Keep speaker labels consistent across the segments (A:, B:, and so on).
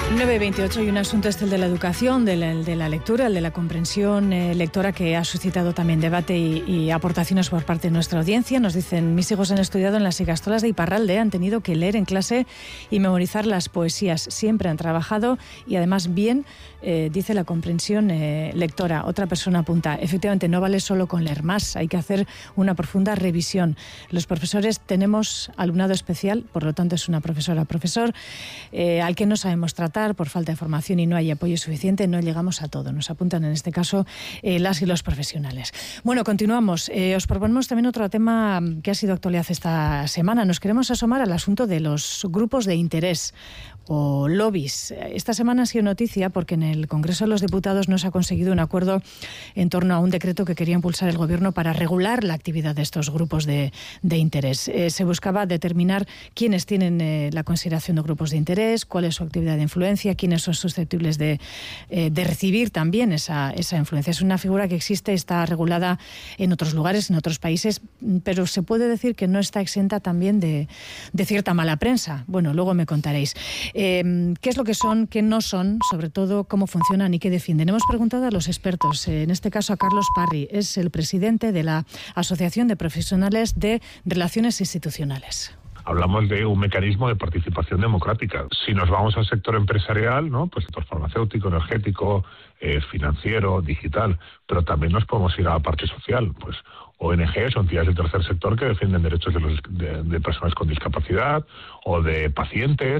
A: 9:28 y un asunto es el de la educación, de la lectura, el de la comprensión lectora, que ha suscitado también debate y aportaciones por parte de nuestra audiencia. Nos dicen: mis hijos han estudiado en las Ikastolas de Iparralde, han tenido que leer en clase y memorizar las poesías. Siempre han trabajado y además bien, dice, la comprensión lectora. Otra persona apunta: efectivamente, no vale solo con leer más, hay que hacer una profunda revisión. Los profesores tenemos alumnado especial, por lo tanto es una profesor, al que no sabemos tratar por falta de formación y no hay apoyo suficiente, no llegamos a todo. Nos apuntan en este caso las y los profesionales. Bueno, continuamos. Os proponemos también otro tema que ha sido actualidad esta semana. Nos queremos asomar al asunto de los grupos de interés o lobbies. Esta semana ha sido noticia porque en el Congreso de los Diputados no se ha conseguido un acuerdo en torno a un decreto que quería impulsar el Gobierno para regular la actividad de estos grupos de interés. Se buscaba determinar quiénes tienen la consideración de grupos de interés, cuál es su actividad de influencia, quiénes son susceptibles de recibir también esa influencia. Es una figura que existe, está regulada en otros lugares, en otros países, pero se puede decir que no está exenta también de cierta mala prensa. Bueno, luego me contaréis. ¿Qué es lo que son, qué no son, sobre todo cómo funcionan y qué defienden? Hemos preguntado a los expertos, en este caso a Carlos Parry, es el presidente de la Asociación de Profesionales de Relaciones Institucionales.
B: Hablamos de un mecanismo de participación democrática. Si nos vamos al sector empresarial, ¿no? Pues sector farmacéutico, energético, financiero, digital, pero también nos podemos ir a la parte social, pues ONGs o entidades del tercer sector que defienden derechos de personas con discapacidad o de pacientes.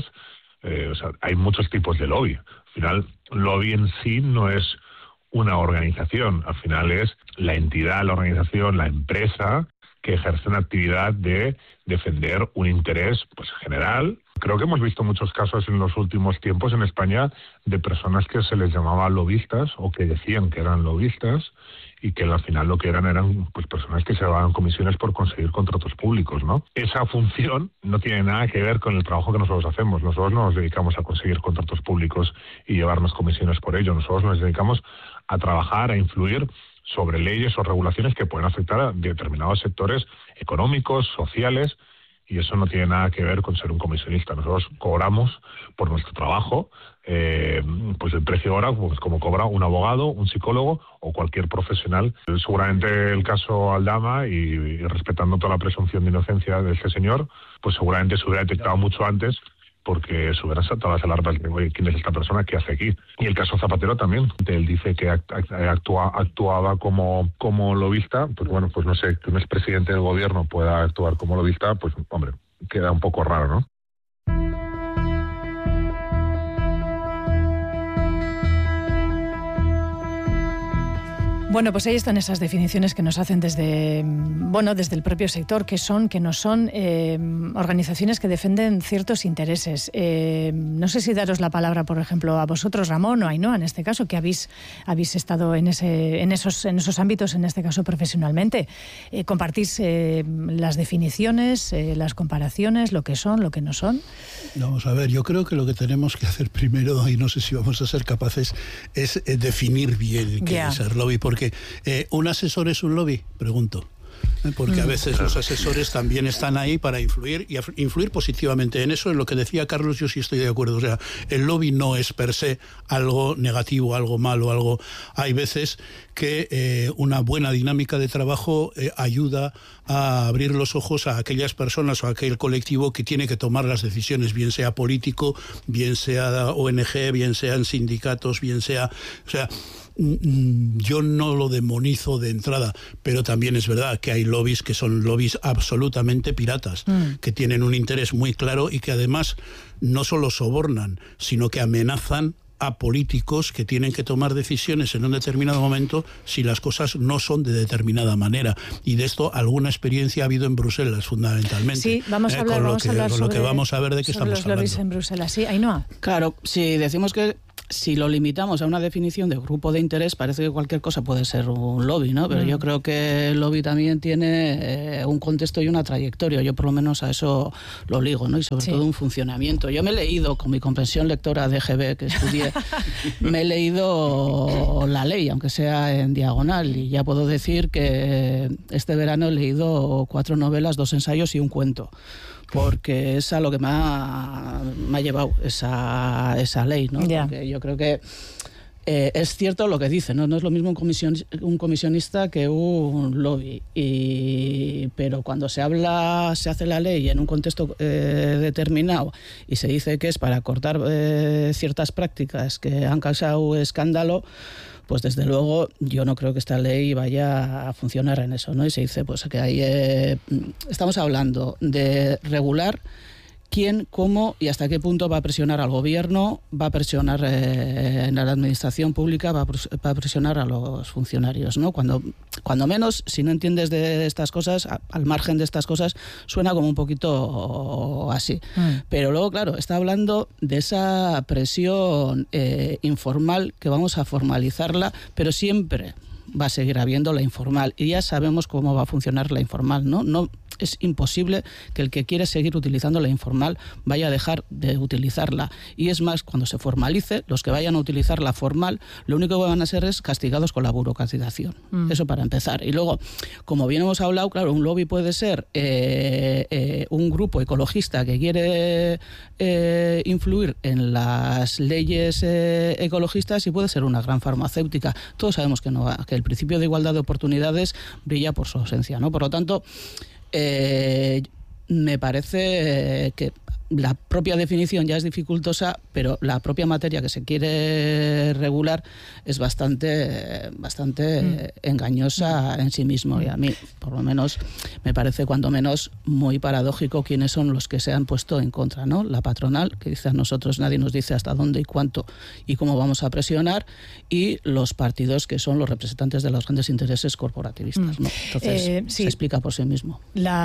B: O sea, hay muchos tipos de lobby. Al final, lobby en sí no es una organización, al final es la entidad, la organización, la empresa que ejerce una actividad de defender un interés pues general. Creo que hemos visto muchos casos en los últimos tiempos en España de personas que se les llamaba lobistas o que decían que eran lobistas y que al final lo que eran pues personas que se daban comisiones por conseguir contratos públicos, ¿no? Esa función no tiene nada que ver con el trabajo que nosotros hacemos. Nosotros no nos dedicamos a conseguir contratos públicos y llevarnos comisiones por ello. Nosotros nos dedicamos a trabajar, a influir sobre leyes o regulaciones que pueden afectar a determinados sectores económicos, sociales, y eso no tiene nada que ver con ser un comisionista. Nosotros cobramos por nuestro trabajo, pues el precio ahora, pues como cobra un abogado, un psicólogo o cualquier profesional. Seguramente el caso Aldama, y respetando toda la presunción de inocencia de este señor, pues seguramente se hubiera detectado mucho antes, porque se hubieran saltado las alarmas de, oye, ¿quién es esta persona? ¿Qué hace aquí? Y el caso Zapatero también. Él dice que actuaba como lobista. Pues bueno, pues no sé, que un expresidente del gobierno pueda actuar como lobista, pues hombre, queda un poco raro, ¿no?
A: Bueno, pues ahí están esas definiciones que nos hacen desde el propio sector, que son, que no son, organizaciones que defienden ciertos intereses. No sé si daros la palabra, por ejemplo, a vosotros, Ramón, o a Ainhoa, en este caso, que habéis estado en esos ámbitos, en este caso profesionalmente. ¿Compartís las definiciones, las comparaciones, lo que son, lo que no son?
C: Vamos a ver, yo creo que lo que tenemos que hacer primero, y no sé si vamos a ser capaces, es definir bien qué es ser lobby, porque ¿un asesor es un lobby? Pregunto. Porque a veces los asesores también están ahí para influir y influir positivamente. En eso, en lo que decía Carlos, yo sí estoy de acuerdo. O sea, el lobby no es per se algo negativo, algo malo, algo. Hay veces que una buena dinámica de trabajo ayuda a abrir los ojos a aquellas personas o a aquel colectivo que tiene que tomar las decisiones, bien sea político, bien sea ONG, bien sean sindicatos, bien sea... O sea, yo no lo demonizo de entrada, pero también es verdad que hay lobbies que son lobbies absolutamente piratas, que tienen un interés muy claro y que además no solo sobornan, sino que amenazan a políticos que tienen que tomar decisiones en un determinado momento si las cosas no son de determinada manera. Y de esto alguna experiencia ha habido en Bruselas, fundamentalmente.
A: Sí, vamos a hablar
C: con lo que vamos a ver de qué estamos hablando.
A: Los lobbies en Bruselas, sí, Ainhoa.
D: Claro, si decimos que si lo limitamos a una definición de grupo de interés, parece que cualquier cosa puede ser un lobby, ¿no? Pero yo creo que el lobby también tiene un contexto y una trayectoria. Yo por lo menos a eso lo ligo, ¿no? Y sobre todo un funcionamiento. Yo me he leído, con mi comprensión lectora de GB que estudié, me he leído la ley, aunque sea en diagonal, y ya puedo decir que este verano he leído 4 novelas, 2 ensayos y un cuento. porque es a lo que me ha llevado esa ley, ¿no?
A: Yeah.
D: Porque yo creo que es cierto lo que dice, ¿no? No es lo mismo un comisionista que un lobby, pero cuando se hace la ley en un contexto determinado y se dice que es para cortar ciertas prácticas que han causado escándalo, pues desde luego yo no creo que esta ley vaya a funcionar en eso, ¿no? Y se dice pues que ahí estamos hablando de regular quién, cómo y hasta qué punto va a presionar al gobierno, va a presionar en la administración pública, va a presionar a los funcionarios, ¿no? Cuando menos, si no entiendes de estas cosas, al margen de estas cosas, suena como un poquito así. Pero luego, claro, está hablando de esa presión informal que vamos a formalizarla, pero siempre va a seguir habiendo la informal y ya sabemos cómo va a funcionar la informal, ¿no? No es imposible que el que quiere seguir utilizando la informal vaya a dejar de utilizarla, y es más, cuando se formalice, los que vayan a utilizar la formal, lo único que van a ser es castigados con la burocratización. Eso para empezar. Y luego, como bien hemos hablado, claro, un lobby puede ser un grupo ecologista que quiere influir en las leyes ecologistas, y puede ser una gran farmacéutica. Todos sabemos que no, que el principio de igualdad de oportunidades brilla por su ausencia, ¿no? Por lo tanto, me parece que la propia definición ya es dificultosa, pero la propia materia que se quiere regular es bastante engañosa en sí mismo, y a mí, por lo menos, me parece cuando menos muy paradójico quiénes son los que se han puesto en contra, ¿no? La patronal, que dice a nosotros nadie nos dice hasta dónde y cuánto y cómo vamos a presionar, y los partidos que son los representantes de los grandes intereses corporativistas, ¿no? Entonces,
A: sí,
D: se explica por sí mismo.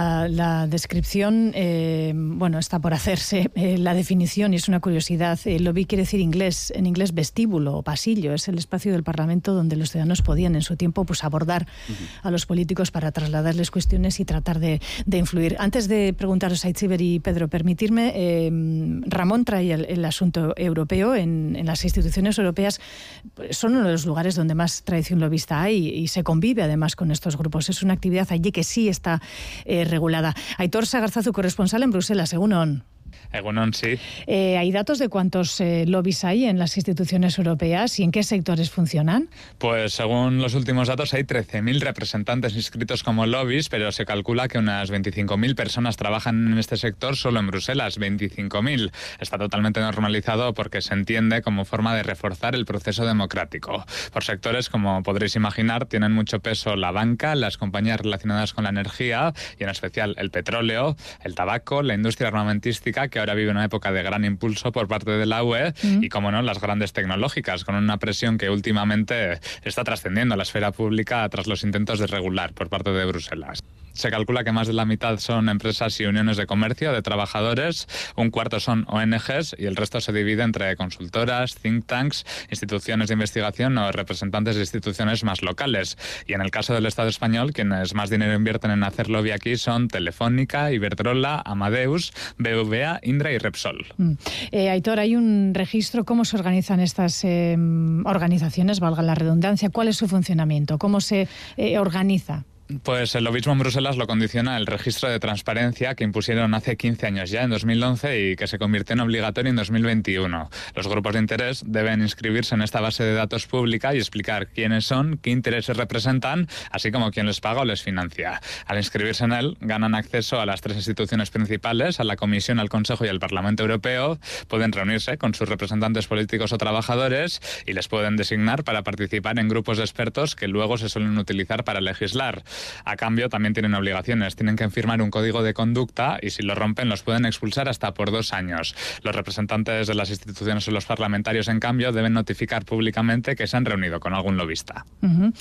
A: La descripción, bueno, está por hacer. La definición, y es una curiosidad, lobby quiere decir en inglés vestíbulo o pasillo, es el espacio del Parlamento donde los ciudadanos podían en su tiempo pues abordar a los políticos para trasladarles cuestiones y tratar de influir. Antes de preguntaros a Aitziber y Pedro, permitirme, Ramón trae el asunto europeo. En las instituciones europeas son uno de los lugares donde más tradición lobista hay y se convive además con estos grupos. Es una actividad allí que sí está regulada. Aitor Sagarzazu, corresponsal en Bruselas, Egunon.
E: Egunon, sí.
A: ¿Hay datos de cuántos lobbies hay en las instituciones europeas y en qué sectores funcionan?
E: Pues según los últimos datos hay 13.000 representantes inscritos como lobbies, pero se calcula que unas 25.000 personas trabajan en este sector solo en Bruselas, 25.000. Está totalmente normalizado porque se entiende como forma de reforzar el proceso democrático. Por sectores, como podréis imaginar, tienen mucho peso la banca, las compañías relacionadas con la energía y en especial el petróleo, el tabaco, la industria armamentística, que ahora vive una época de gran impulso por parte de la UE, y, como no, las grandes tecnológicas, con una presión que últimamente está trascendiendo a la esfera pública tras los intentos de regular por parte de Bruselas. Se calcula que más de la mitad son empresas y uniones de comercio, de trabajadores, un cuarto son ONGs y el resto se divide entre consultoras, think tanks, instituciones de investigación o representantes de instituciones más locales. Y en el caso del Estado español, quienes más dinero invierten en hacer lobby aquí son Telefónica, Iberdrola, Amadeus, BBVA, Indra y Repsol.
A: Aitor, hay un registro. ¿Cómo se organizan estas organizaciones, valga la redundancia? ¿Cuál es su funcionamiento? ¿Cómo se organiza?
E: Pues el lobismo en Bruselas lo condiciona el registro de transparencia que impusieron hace 15 años ya, en 2011, y que se convirtió en obligatorio en 2021. Los grupos de interés deben inscribirse en esta base de datos pública y explicar quiénes son, qué intereses representan, así como quién les paga o les financia. Al inscribirse en él, ganan acceso a las tres instituciones principales, a la Comisión, al Consejo y al Parlamento Europeo. Pueden reunirse con sus representantes políticos o trabajadores y les pueden designar para participar en grupos de expertos que luego se suelen utilizar para legislar. A cambio, también tienen obligaciones. Tienen que firmar un código de conducta y, si lo rompen, los pueden expulsar hasta por 2 años. Los representantes de las instituciones o los parlamentarios, en cambio, deben notificar públicamente que se han reunido con algún lobista.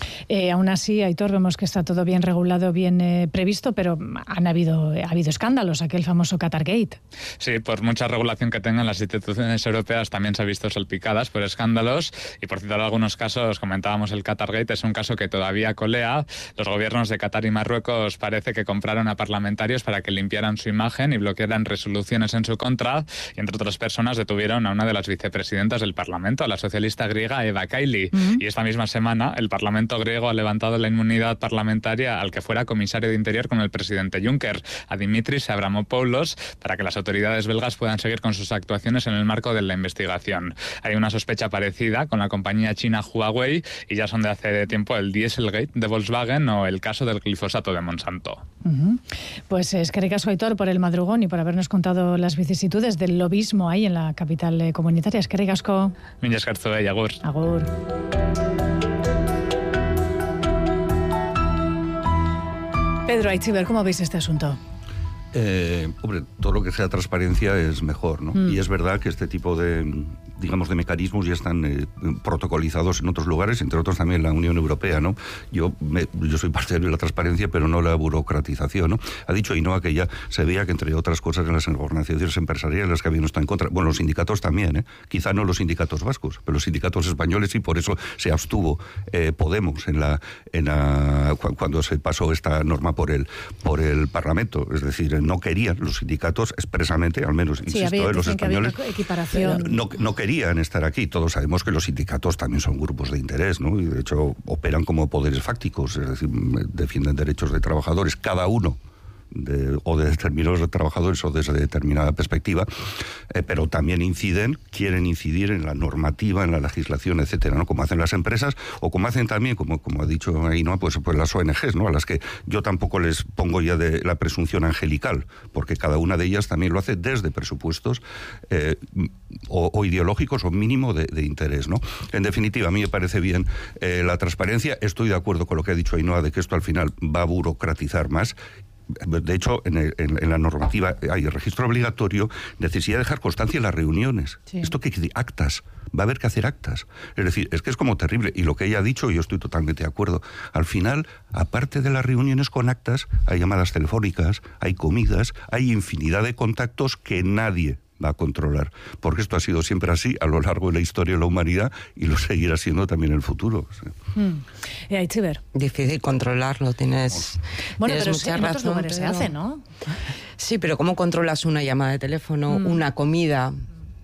A: Aún así, Aitor, vemos que está todo bien regulado, bien previsto, pero ha habido escándalos, aquel famoso Qatargate.
E: Sí, por mucha regulación que tengan, las instituciones europeas también se han visto salpicadas por escándalos, y por citar algunos casos, comentábamos el Qatargate, es un caso que todavía colea. Los gobiernos gobiernos de Qatar y Marruecos parece que compraron a parlamentarios para que limpiaran su imagen y bloquearan resoluciones en su contra, y entre otras personas detuvieron a una de las vicepresidentas del Parlamento, a la socialista griega Eva Kaili. Y esta misma semana el Parlamento griego ha levantado la inmunidad parlamentaria al que fuera comisario de Interior con el presidente Juncker, a Dimitris Avramopoulos, para que las autoridades belgas puedan seguir con sus actuaciones en el marco de la investigación. Hay una sospecha parecida con la compañía china Huawei y ya son de hace tiempo el Dieselgate de Volkswagen o el caso del glifosato de Monsanto.
A: Pues eskerrik asko, Aitor, por el madrugón y por habernos contado las vicisitudes del lobismo ahí en la capital comunitaria. Eskerrik asko.
E: Mila esker zuei, agur.
A: Agur. Pedro Aitziber, ¿cómo veis este asunto?
F: Hombre, todo lo que sea transparencia es mejor, ¿no? Y es verdad que este tipo de, digamos, de mecanismos ya están protocolizados en otros lugares, entre otros también en la Unión Europea, ¿no? Yo soy partidario de la transparencia, pero no la burocratización, ¿no? Ha dicho Ainhoa que ya se veía que, entre otras cosas, en las organizaciones empresariales que habían estado en contra, bueno, los sindicatos también, quizá no los sindicatos vascos, pero los sindicatos españoles, y por eso se abstuvo Podemos cuando se pasó esta norma por el Parlamento, es decir, no querían los sindicatos expresamente, al menos, insisto, los españoles no querían estar aquí. Todos sabemos que los sindicatos también son grupos de interés, ¿no? Y de hecho operan como poderes fácticos, es decir, defienden derechos de trabajadores, cada uno de determinados trabajadores o desde determinada perspectiva, pero también quieren incidir en la normativa, en la legislación, etcétera, ¿no? Como hacen las empresas o como hacen también, como ha dicho Ainhoa, pues las ONGs, ¿no? A las que yo tampoco les pongo ya de la presunción angelical, porque cada una de ellas también lo hace desde presupuestos o ideológicos o mínimo de interés, ¿no? En definitiva, a mí me parece bien la transparencia. Estoy de acuerdo con lo que ha dicho Ainhoa de que esto al final va a burocratizar más. De hecho, en la normativa hay el registro obligatorio, necesidad de dejar constancia en las reuniones. Sí. Esto que actas, va a haber que hacer actas. Es decir, es que es como terrible. Y lo que ella ha dicho, yo estoy totalmente de acuerdo. Al final, aparte de las reuniones con actas, hay llamadas telefónicas, hay comidas, hay infinidad de contactos que nadie va a controlar, porque esto ha sido siempre así a lo largo de la historia de la humanidad y lo seguirá siendo también en el futuro.
A: Aitziber.
G: Difícil controlarlo, tienes
A: pero
G: mucha
A: en
G: razón.
A: Otros lugares se hace, ¿no?
G: Sí, pero ¿cómo controlas una llamada de teléfono, una comida?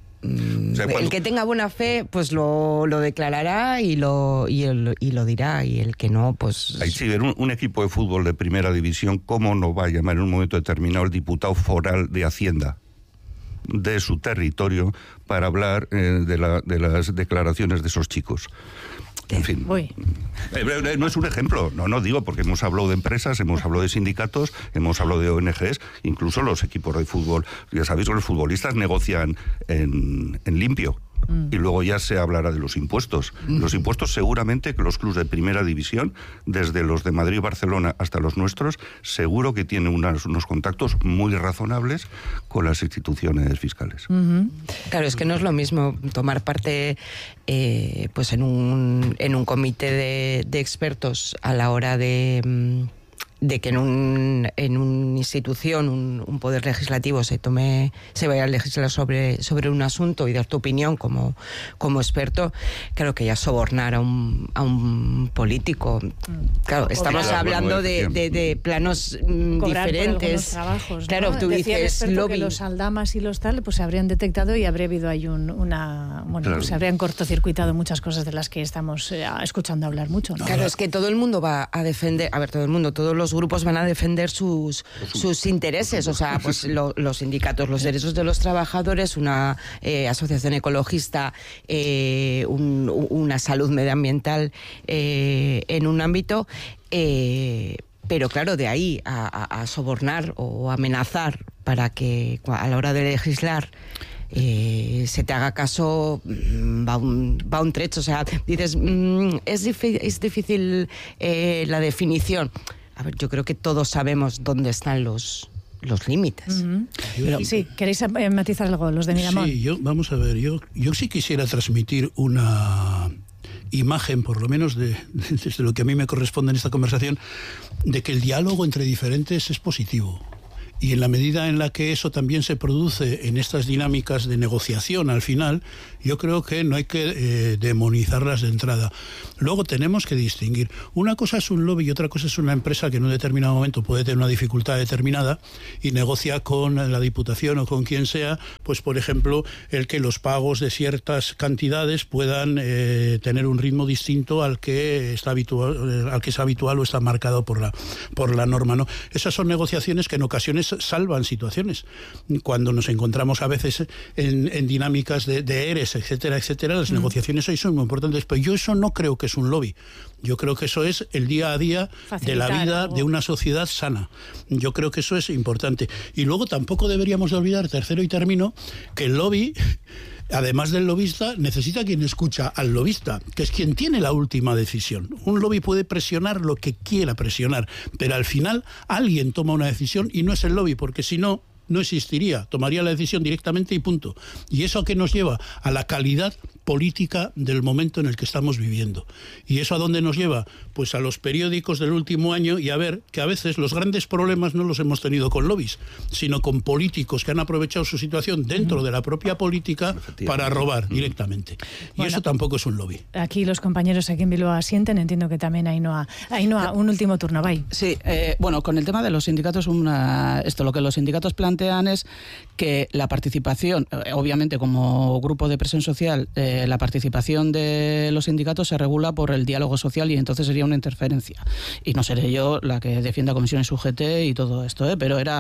G: El que tenga buena fe, pues lo declarará y lo dirá, y el que no, pues...
F: Aitziber, un equipo de fútbol de primera división, ¿cómo no va a llamar en un momento determinado el diputado foral de Hacienda de su territorio para hablar de las declaraciones de esos chicos? En fin, no es un ejemplo, no digo, porque hemos hablado de empresas, hemos hablado de sindicatos, hemos hablado de ONGs, incluso los equipos de fútbol. Ya sabéis que los futbolistas negocian en limpio. Y luego ya se hablará de los impuestos. Los impuestos, seguramente que los clubes de primera división, desde los de Madrid y Barcelona hasta los nuestros, seguro que tienen unos contactos muy razonables con las instituciones fiscales.
G: Claro, es que no es lo mismo tomar parte pues en un comité de expertos a la hora de que en una institución, un poder legislativo se vaya a legislar sobre un asunto y dar tu opinión como experto. Claro que ya sobornar a un político. Claro, estamos hablando de planos diferentes.
A: Trabajos, ¿no?
G: Claro, tú dices lobby.
A: Que los aldamas y los tal, pues se habrían detectado y habría habido ahí pues se habrían cortocircuitado muchas cosas de las que estamos escuchando hablar mucho, ¿no?
G: Claro, es que todo el mundo va a defender, todos los grupos van a defender sus intereses, o sea, pues los sindicatos, los derechos de los trabajadores, una asociación ecologista, una salud medioambiental en un ámbito, pero claro, de ahí a sobornar o amenazar para que a la hora de legislar se te haga caso, va un trecho. O sea, dices, es difícil la definición. A ver, yo creo que todos sabemos dónde están los límites.
A: Pero, sí, ¿queréis matizar algo, los de Miramón?
C: Sí, vamos a ver, yo sí quisiera transmitir una imagen, por lo menos desde lo que a mí me corresponde en esta conversación, de que el diálogo entre diferentes es positivo y en la medida en la que eso también se produce en estas dinámicas de negociación al final, yo creo que no hay que demonizarlas de entrada. Luego tenemos que distinguir. Una cosa es un lobby y otra cosa es una empresa que en un determinado momento puede tener una dificultad determinada y negocia con la Diputación o con quien sea, pues por ejemplo, el que los pagos de ciertas cantidades puedan tener un ritmo distinto al que es habitual o está marcado por la norma, ¿no? Esas son negociaciones que en ocasiones salvan situaciones. Cuando nos encontramos a veces en dinámicas de ERES, etcétera, etcétera, las negociaciones ahí son muy importantes, pero yo eso no creo que es un lobby. Yo creo que eso es el día a día de la vida de una sociedad sana. Yo creo que eso es importante. Y luego tampoco deberíamos de olvidar, tercero y termino, que el lobby, además del lobista, necesita quien escucha al lobista, que es quien tiene la última decisión. Un lobby puede presionar lo que quiera presionar, pero al final alguien toma una decisión y no es el lobby, porque si no, no existiría, tomaría la decisión directamente y punto. ¿Y eso a qué nos lleva? A la calidad política del momento en el que estamos viviendo. ¿Y eso a dónde nos lleva? Pues a los periódicos del último año y a ver que a veces los grandes problemas no los hemos tenido con lobbies, sino con políticos que han aprovechado su situación dentro de la propia política para robar directamente. Y eso tampoco es un lobby.
A: Aquí los compañeros aquí en Bilbao asienten, entiendo que también Ainhoa, un último turno, bye.
D: Sí, bueno, con el tema de los sindicatos, lo que los sindicatos plantean es que la participación, obviamente como grupo de presión social, la participación de los sindicatos se regula por el diálogo social y entonces sería una interferencia. Y no seré yo la que defienda comisiones UGT y todo esto, pero era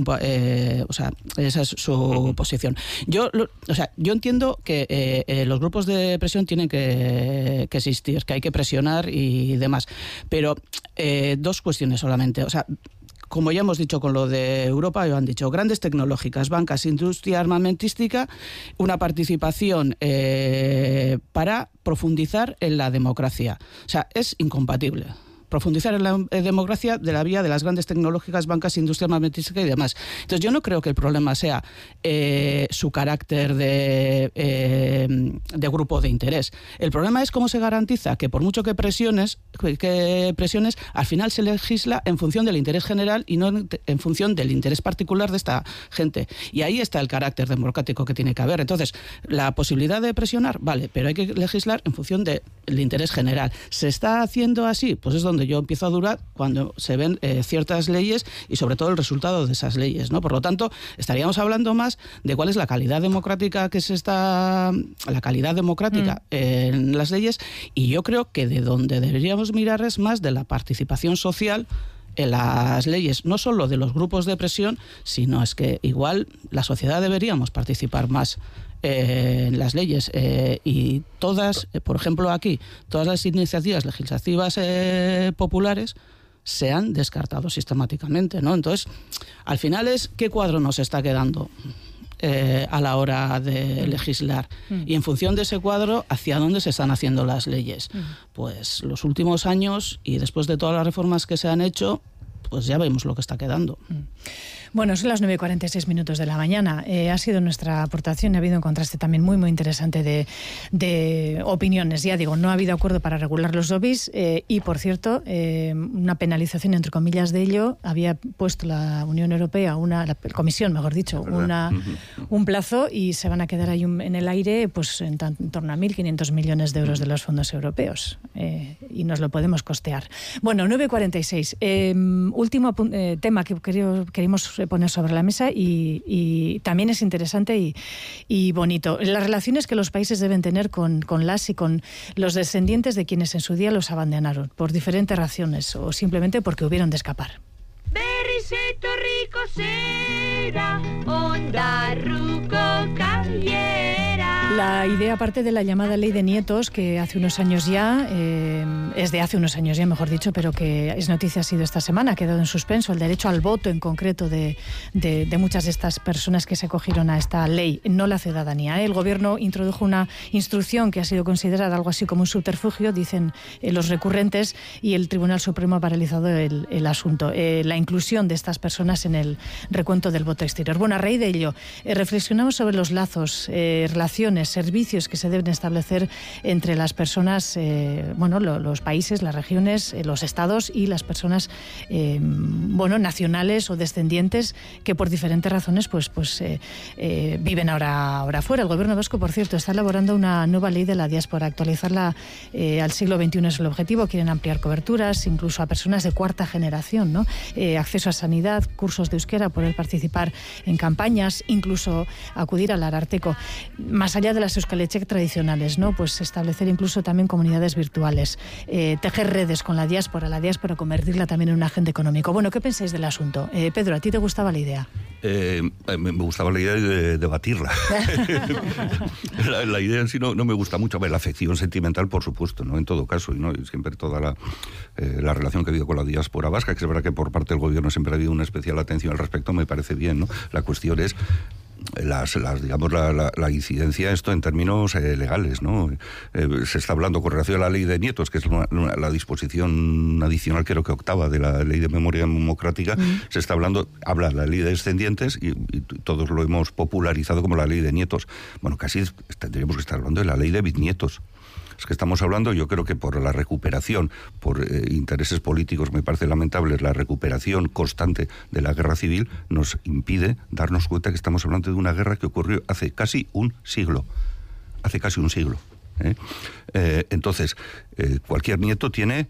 D: esa es su posición. Yo entiendo que los grupos de presión tienen que existir, que hay que presionar y demás, pero dos cuestiones solamente. Como ya hemos dicho con lo de Europa, ya han dicho grandes tecnológicas, bancas, industria armamentística, una participación para profundizar en la democracia. Es incompatible. Profundizar en la democracia de la vía de las grandes tecnológicas, bancas, industria armamentística y demás. Entonces yo no creo que el problema sea su carácter de grupo de interés. El problema es cómo se garantiza que por mucho que presiones, al final se legisla en función del interés general y no en función del interés particular de esta gente. Y ahí está el carácter democrático que tiene que haber. Entonces, la posibilidad de presionar, vale, pero hay que legislar en función del interés general. ¿Se está haciendo así? Pues es donde yo empiezo a dudar cuando se ven ciertas leyes y sobre todo el resultado de esas leyes, ¿no? Por lo tanto, estaríamos hablando más de cuál es la calidad democrática en las leyes, y yo creo que de donde deberíamos mirar es más de la participación social en las leyes, no solo de los grupos de presión, sino es que igual la sociedad deberíamos participar más en las leyes y todas, por ejemplo aquí, todas las iniciativas legislativas populares se han descartado sistemáticamente, ¿no? Entonces, al final es ¿qué cuadro nos está quedando a la hora de legislar? Y en función de ese cuadro, ¿hacia dónde se están haciendo las leyes? Pues los últimos años y después de todas las reformas que se han hecho, pues ya vemos lo que está quedando.
A: Bueno, son las 9:46 de la mañana. Ha sido nuestra aportación. Ha habido un contraste también muy, muy interesante de opiniones. Ya digo, no ha habido acuerdo para regular los lobbies y, por cierto, una penalización, entre comillas, de ello. Había puesto la Unión Europea, la Comisión, mejor dicho, un plazo y se van a quedar ahí en el aire pues en torno a 1.500 millones de euros de los fondos europeos y nos lo podemos costear. Bueno, 9:46. Último tema que queríamos poner sobre la mesa y también es interesante y bonito. Las relaciones que los países deben tener con las y con los descendientes de quienes en su día los abandonaron por diferentes razones o simplemente porque hubieron de escapar.
H: Berrizeto rico será, ondarruko kaiera.
A: La idea parte de la llamada ley de nietos que hace unos años ya, es de hace unos años ya, mejor dicho, pero que es noticia, ha sido esta semana, ha quedado en suspenso el derecho al voto en concreto de muchas de estas personas que se acogieron a esta ley, no la ciudadanía. El Gobierno introdujo una instrucción que ha sido considerada algo así como un subterfugio, dicen los recurrentes, y el Tribunal Supremo ha paralizado el asunto. La inclusión de estas personas en el recuento del voto exterior. Bueno, a raíz de ello, reflexionamos sobre los lazos, relaciones relaciones, servicios que se deben establecer entre las personas, los países, las regiones, los estados y las personas, nacionales o descendientes que por diferentes razones viven ahora fuera. El gobierno vasco, por cierto, está elaborando una nueva ley de la diáspora. Actualizarla al siglo XXI es el objetivo. Quieren ampliar coberturas, incluso a personas de cuarta generación, ¿no? Acceso a sanidad, cursos de euskera, poder participar en campañas, incluso acudir al Ararteko. Más allá de las Euskalechek tradicionales, ¿no? Pues establecer incluso también comunidades virtuales, tejer redes con la diáspora, convertirla también en un agente económico. Bueno, ¿qué pensáis del asunto? Pedro, ¿a ti te gustaba la idea?
F: Me gustaba la idea de debatirla. la idea en sí no me gusta mucho. A ver, la afección sentimental, por supuesto, ¿no? En todo caso, ¿no? Y siempre toda la relación que ha habido con la diáspora vasca, que es verdad que por parte del gobierno siempre ha habido una especial atención al respecto, me parece bien, ¿no? La cuestión es la incidencia esto en términos legales, ¿no? Se está hablando con relación a la ley de nietos, que es la disposición adicional, creo que octava, de la ley de memoria democrática. Se está habla la ley de descendientes y todos lo hemos popularizado como la ley de nietos. Bueno, casi tendríamos que estar hablando de la ley de bisnietos. Es que estamos hablando, yo creo que por la recuperación, por intereses políticos, me parece lamentable, la recuperación constante de la guerra civil nos impide darnos cuenta que estamos hablando de una guerra que ocurrió hace casi un siglo. Entonces, cualquier nieto tiene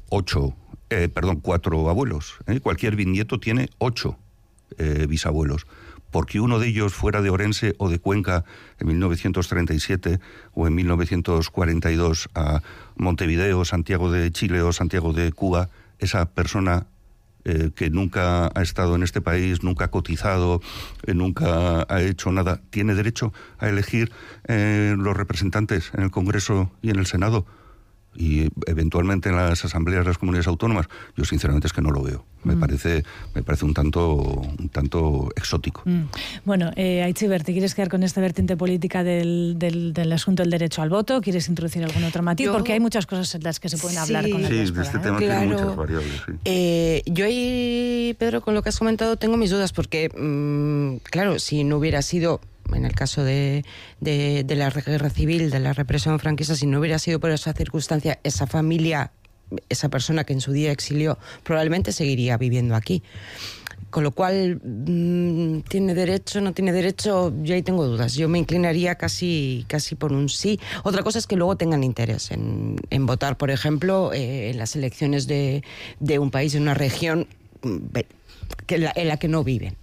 F: 4 abuelos. Cualquier bisnieto tiene 8 bisabuelos. Porque uno de ellos fuera de Orense o de Cuenca en 1937 o en 1942 a Montevideo, Santiago de Chile o Santiago de Cuba, esa persona que nunca ha estado en este país, nunca ha cotizado, nunca ha hecho nada, ¿tiene derecho a elegir los representantes en el Congreso y en el Senado? Y eventualmente en las asambleas de las comunidades autónomas, yo sinceramente es que no lo veo. Me parece un tanto exótico.
A: Bueno, Aitziber, ¿te quieres quedar con esta vertiente política del asunto del derecho al voto? ¿Quieres introducir algún otro matiz? Porque hay muchas cosas en las que se pueden hablar con la diáspora.
F: Sí, de este tema tiene muchas variables.
G: Sí. Yo ahí, Pedro, con lo que has comentado, tengo mis dudas, porque, claro, si no hubiera sido, en el caso de la guerra civil, de la represión franquista, si no hubiera sido por esa circunstancia, esa familia, esa persona que en su día exilió, probablemente seguiría viviendo aquí. Con lo cual, ¿tiene derecho, no tiene derecho? Yo ahí tengo dudas. Yo me inclinaría casi por un sí. Otra cosa es que luego tengan interés en votar, por ejemplo, en las elecciones de un país, de una región en la que no viven.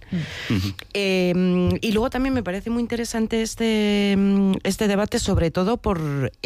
G: Y luego también me parece muy interesante este debate, sobre todo por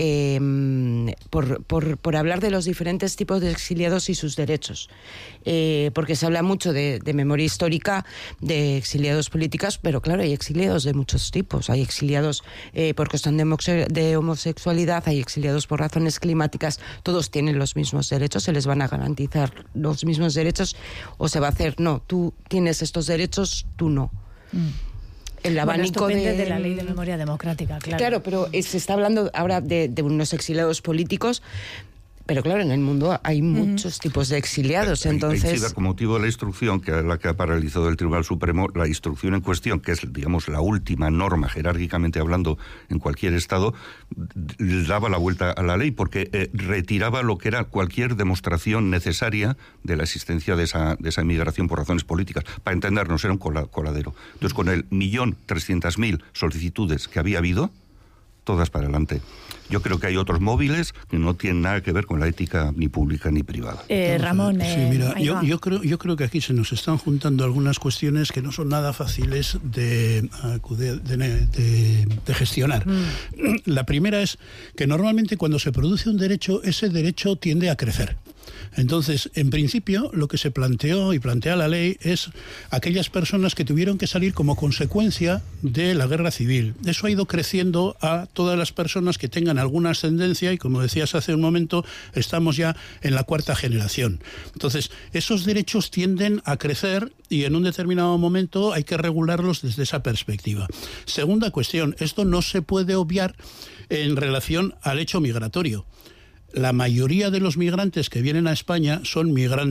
G: hablar de los diferentes tipos de exiliados y sus derechos, porque se habla mucho de memoria histórica, de exiliados políticos, pero claro, hay exiliados de muchos tipos. Hay exiliados por cuestión de homosexualidad, hay exiliados por razones climáticas. Todos tienen los mismos derechos, se les van a garantizar los mismos derechos, o se va a hacer, no, tú tienes estos derechos, tú no. El abanico
A: depende de la ley de memoria democrática, claro.
G: Claro, pero se está hablando ahora de unos exiliados políticos, pero claro, en el mundo hay muchos tipos de exiliados, entonces...
F: Con motivo de la instrucción la que ha paralizado el Tribunal Supremo, la instrucción en cuestión, que es, digamos, la última norma, jerárquicamente hablando, en cualquier estado, daba la vuelta a la ley, porque retiraba lo que era cualquier demostración necesaria de la existencia de esa inmigración por razones políticas. Para entendernos, era un coladero. Entonces, con el 1.300.000 solicitudes que había habido, todas para adelante. Yo creo que hay otros móviles que no tienen nada que ver con la ética ni pública ni privada.
A: Ramón,
C: sí, mira, yo creo que aquí se nos están juntando algunas cuestiones que no son nada fáciles de gestionar. La primera es que normalmente cuando se produce un derecho, ese derecho tiende a crecer. Entonces, en principio, lo que se planteó y plantea la ley es aquellas personas que tuvieron que salir como consecuencia de la guerra civil. Eso ha ido creciendo a todas las personas que tengan alguna ascendencia y, como decías hace un momento, estamos ya en la 4ª generación. Entonces, esos derechos tienden a crecer y en un determinado momento hay que regularlos desde esa perspectiva. Segunda cuestión, esto no se puede obviar en relación al hecho migratorio. La mayoría de los migrantes que vienen a España son migrantes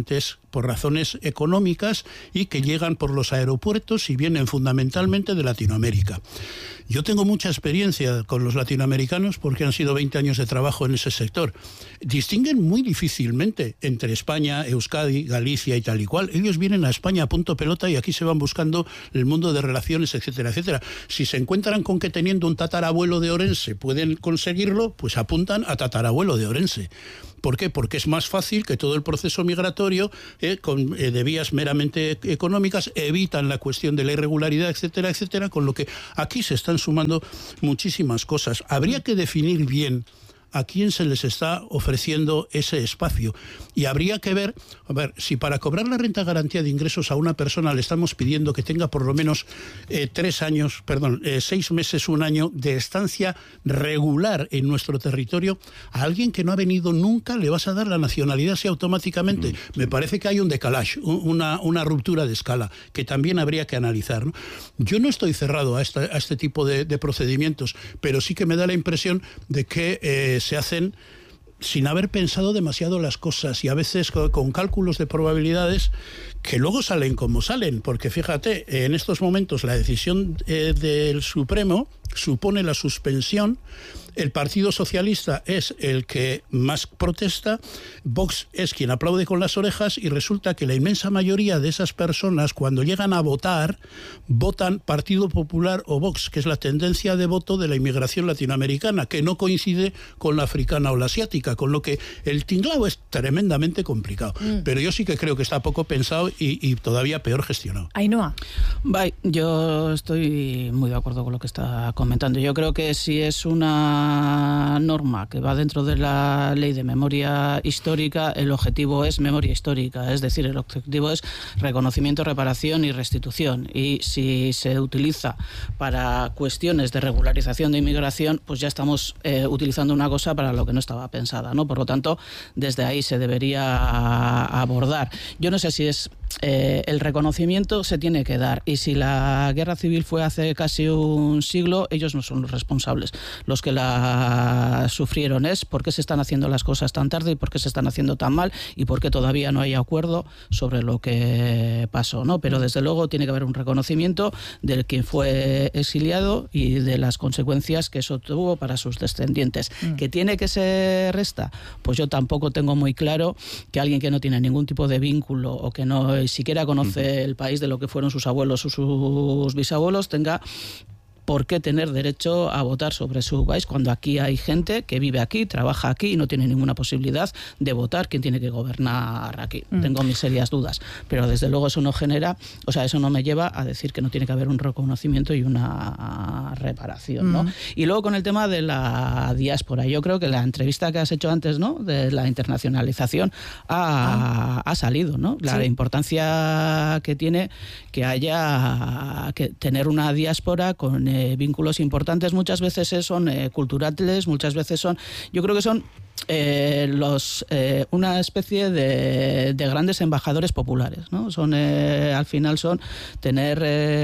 C: por razones económicas y que llegan por los aeropuertos y vienen fundamentalmente de Latinoamérica. Yo tengo mucha experiencia con los latinoamericanos porque han sido 20 años de trabajo en ese sector. Distinguen muy difícilmente entre España, Euskadi, Galicia y tal y cual. Ellos vienen a España a punto pelota y aquí se van buscando el mundo de relaciones, etcétera, etcétera. Si se encuentran con que teniendo un tatarabuelo de Orense pueden conseguirlo, pues apuntan a tatarabuelo de Orense. ¿Por qué? Porque es más fácil que todo el proceso migratorio de vías meramente económicas evitan la cuestión de la irregularidad, etcétera, etcétera, con lo que aquí se están sumando muchísimas cosas. Habría que definir bien a quién se les está ofreciendo ese espacio. Y habría que ver, si para cobrar la renta garantía de ingresos a una persona le estamos pidiendo que tenga por lo menos 6 meses, un año de estancia regular en nuestro territorio, a alguien que no ha venido nunca le vas a dar la nacionalidad así automáticamente. Me parece que hay un decalage, una ruptura de escala, que también habría que analizar, ¿no? Yo no estoy cerrado a este tipo de procedimientos, pero sí que me da la impresión de que se hacen sin haber pensado demasiado las cosas y a veces con cálculos de probabilidades que luego salen como salen, porque fíjate, en estos momentos la decisión del Supremo supone la suspensión, el Partido Socialista es el que más protesta, Vox es quien aplaude con las orejas y resulta que la inmensa mayoría de esas personas cuando llegan a votar, votan Partido Popular o Vox, que es la tendencia de voto de la inmigración latinoamericana, que no coincide con la africana o la asiática, con lo que el tinglao es tremendamente complicado. Pero yo sí que creo que está poco pensado y todavía peor gestionado.
A: Ainhoa.
D: Yo estoy muy de acuerdo con lo que está comentando. Yo creo que si es una norma que va dentro de la ley de memoria histórica, el objetivo es memoria histórica, es decir, el objetivo es reconocimiento, reparación y restitución. Y si se utiliza para cuestiones de regularización de inmigración, pues ya estamos utilizando una cosa para lo que no estaba pensada, ¿no? Por lo tanto, desde ahí se debería abordar. Yo no sé si es el reconocimiento se tiene que dar, y si la guerra civil fue hace casi un siglo, ellos no son los responsables. Los que la sufrieron es por qué se están haciendo las cosas tan tarde y por qué se están haciendo tan mal y por qué todavía no hay acuerdo sobre lo que pasó, ¿no? Pero desde luego tiene que haber un reconocimiento del quien fue exiliado y de las consecuencias que eso tuvo para sus descendientes. ¿Que tiene que ser esta? Pues yo tampoco tengo muy claro que alguien que no tiene ningún tipo de vínculo o que no siquiera conoce el país de lo que fueron sus abuelos o sus bisabuelos tenga por qué tener derecho a votar sobre su país cuando aquí hay gente que vive aquí, trabaja aquí y no tiene ninguna posibilidad de votar quién tiene que gobernar aquí. Tengo mis serias dudas, pero desde luego eso no genera, o sea, eso no me lleva a decir que no tiene que haber un reconocimiento y una reparación, ¿no? Y luego con el tema de la diáspora, yo creo que la entrevista que has hecho antes, ¿no?, de la internacionalización ha salido, ¿no? La importancia que tiene que haya que tener una diáspora con vínculos importantes, muchas veces son culturales, muchas veces son, yo creo que son una especie de grandes embajadores populares, ¿no? Son al final son tener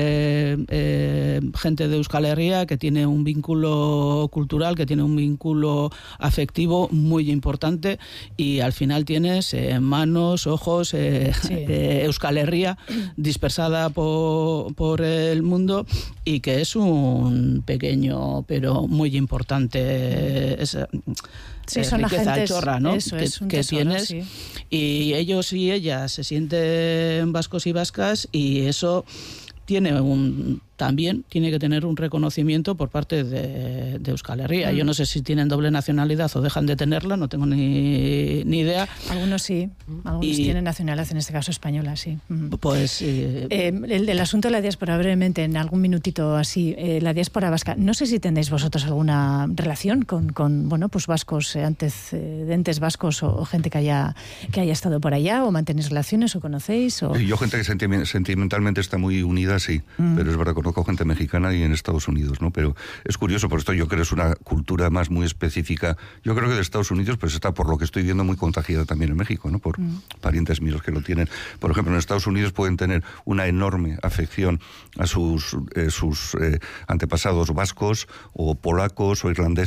D: gente de Euskal Herria que tiene un vínculo cultural, que tiene un vínculo afectivo muy importante, y al final tienes manos, ojos, Euskal Herria dispersada por el mundo, y que es un pequeño pero muy importante
A: son
D: riqueza
A: agentes,
D: chorra, ¿no?
A: Eso es un
D: que
A: tesoro,
D: tienes,
A: sí.
D: Y ellos y ellas se sienten vascos y vascas, y eso también tiene que tener un reconocimiento por parte de Euskal Herria. Yo no sé si tienen doble nacionalidad o dejan de tenerla, no tengo ni idea.
A: Algunos sí, algunos tienen nacionalidad, en este caso española, sí.
D: Pues
A: el asunto de la diáspora, brevemente, en algún minutito así, la diáspora vasca, no sé si tenéis vosotros alguna relación con bueno, pues vascos, antecedentes vascos o gente que haya estado por allá, o mantenéis relaciones o conocéis.
F: Yo gente que sentimentalmente está muy unida, sí, pero es verdad, conozco gente mexicana y en Estados Unidos, ¿no? Pero es curioso, por esto yo creo que es una cultura más muy específica. Yo creo que de Estados Unidos pues está, por lo que estoy viendo, muy contagiada también en México, ¿no? Por parientes míos que lo tienen. Por ejemplo, en Estados Unidos pueden tener una enorme afección a sus antepasados vascos o polacos o irlandeses,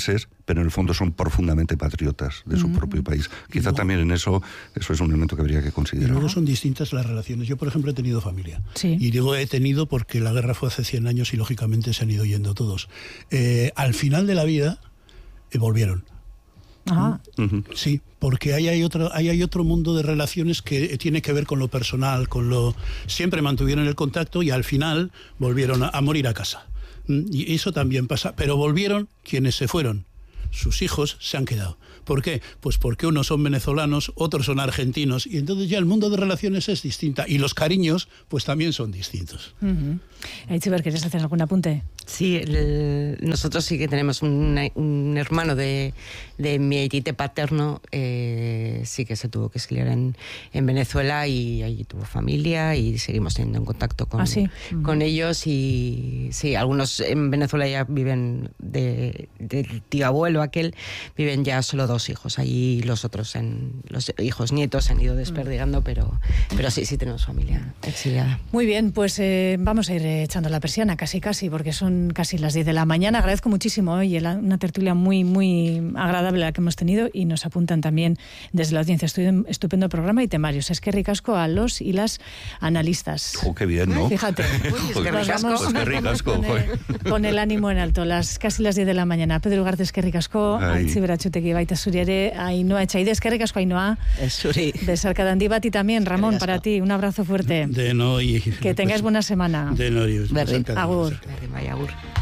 F: pero en el fondo son profundamente patriotas de su propio país. Quizá también en eso es un elemento que habría que considerar.
C: Y luego son distintas las relaciones. Yo, por ejemplo, he tenido familia.
A: Sí.
C: Y digo he tenido porque la guerra fue hace 100 años y lógicamente se han ido yendo todos. Al final de la vida volvieron.
A: Ajá.
C: Sí, porque ahí hay otro mundo de relaciones que tiene que ver con lo personal, siempre mantuvieron el contacto y al final volvieron a morir a casa. Y eso también pasa, pero volvieron quienes se fueron. Sus hijos se han quedado. ¿Por qué? Pues porque unos son venezolanos, otros son argentinos, y entonces ya el mundo de relaciones es distinta, y los cariños pues también son distintos.
A: Itziber, ¿quieres hacer algún apunte?
G: Sí, nosotros sí que tenemos un hermano de mi aitite paterno, sí que se tuvo que exiliar en Venezuela y allí tuvo familia y seguimos teniendo en contacto con ellos. Y sí, algunos en Venezuela ya viven del tío abuelo aquel, viven ya solo 2 hijos. Allí los otros, los hijos nietos se han ido desperdigando, pero sí tenemos familia exiliada.
A: Muy bien, pues vamos a ir echando la persiana casi, porque son casi las 10 de la mañana. Agradezco muchísimo hoy una tertulia muy, muy agradable la que hemos tenido, y nos apuntan también desde la audiencia estupendo programa y temarios. Es que ricasco a los y las analistas.
F: Oh, qué bien, ¿no?
A: Fíjate,
F: Nos vamos
A: con el ánimo en alto, casi las 10 de la mañana. Pedro Ugarte, es que ricasco, Itziber Atxutegi baita zuriare, Ainhoa Etxaide, es que ricasco, Ainhoa.
G: Zuri.
A: Besarka Dandi bat, y también Ramón, para ti, un abrazo fuerte.
C: De no, y
A: que tengáis buena semana.
C: De no, y
G: Berdin.
A: Agur.
G: Agur.